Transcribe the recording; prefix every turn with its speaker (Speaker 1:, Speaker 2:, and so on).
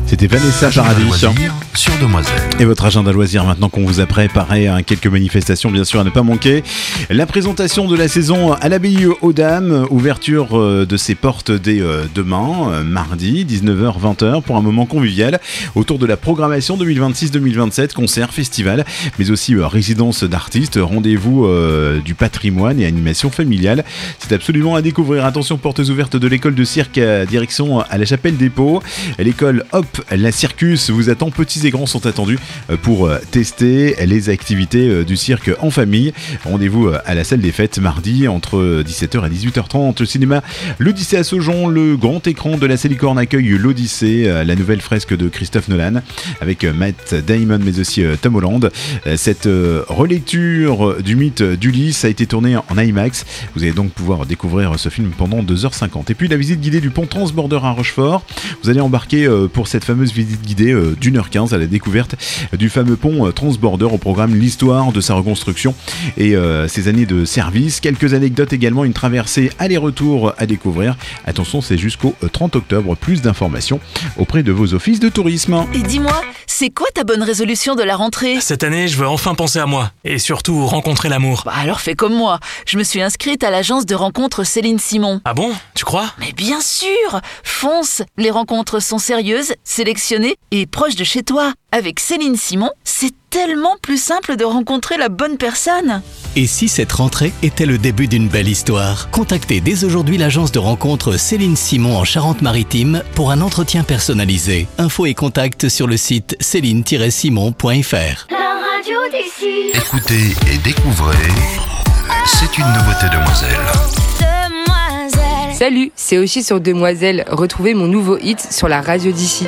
Speaker 1: C'était Vanessa Paradis
Speaker 2: sur Demoiselle.
Speaker 1: Et votre agenda loisir maintenant qu'on vous a préparé quelques manifestations bien sûr à ne pas manquer. La présentation de la saison à l'abbaye aux Dames, ouverture de ses portes dès demain, mardi 19h-20h pour un moment convivial autour de la programmation 2026-2027, concerts, festivals, mais aussi résidence d'artistes, rendez-vous du patrimoine et animation familiale. C'est absolument à découvrir. Attention, portes ouvertes de l'école de cirque direction à la Chapelle des Paux. L'école Hop la Circus vous attend, petits et grands sont attendus pour tester les activités du cirque en famille. Rendez-vous à la salle des fêtes mardi entre 17h et 18h30. Le cinéma L'Odyssée à Saujon, le grand écran de la Salicorne accueille l'Odyssée, la nouvelle fresque de Christophe Nolan avec Matt Damon mais aussi Tom Holland. Cette relecture du mythe d'Ulysse a été tournée en IMAX. Vous allez donc pouvoir découvrir ce film pendant 2h50. Et puis la visite guidée du pont Transborder à Rochefort. Vous allez embarquer pour cette fameuse visite guidée d'1h15 à la découverte du fameux pont Transborder, au programme l'histoire de sa reconstruction et ses années de service. Quelques anecdotes également, une traversée aller-retour à découvrir. Attention, c'est jusqu'au 30 octobre. Plus d'informations auprès de vos offices de tourisme.
Speaker 3: Et dis-moi, c'est quoi ta bonne résolution de la rentrée ?
Speaker 4: Cette année, je veux enfin penser à moi et surtout rencontrer l'amour.
Speaker 3: Bah alors fais comme moi. Je me suis inscrite à l'agence de rencontres Céline Simon.
Speaker 4: Ah bon ? Tu crois ?
Speaker 3: Mais bien sûr ! Fonce ! Les rencontres sont sérieuses, sélectionnées et proches de chez toi. Avec Céline Simon, c'est tellement plus simple de rencontrer la bonne personne.
Speaker 5: Et si cette rentrée était le début d'une belle histoire ? Contactez dès aujourd'hui l'agence de rencontres Céline Simon en Charente-Maritime pour un entretien personnalisé. Infos et contacts sur le site céline-simon.fr.
Speaker 6: La radio d'ici.
Speaker 2: Écoutez et découvrez, c'est une nouveauté Demoiselle.
Speaker 6: Demoiselle.
Speaker 7: Salut, c'est Oshi sur Demoiselle. Retrouvez mon nouveau hit sur la radio d'ici.